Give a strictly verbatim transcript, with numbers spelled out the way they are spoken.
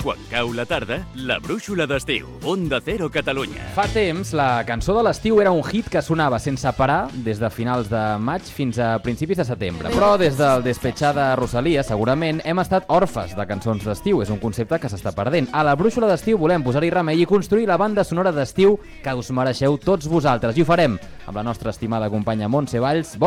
Quan cau la tarda, la brúixola d'estiu. Onda Cero Catalunya. Fa temps, la cançó de l'estiu era un hit que sonava sense parar des de finals de maig fins a principis de setembre. Però des del Despechar de Rosalia, segurament, hem estat orfes de cançons d'estiu. És un concepte que s'està perdent. A la brúixola d'estiu volem posar-hi remei i construir la banda sonora d'estiu que us mereixeu tots vosaltres. I ho farem amb la nostra estimada companya Montse Valls.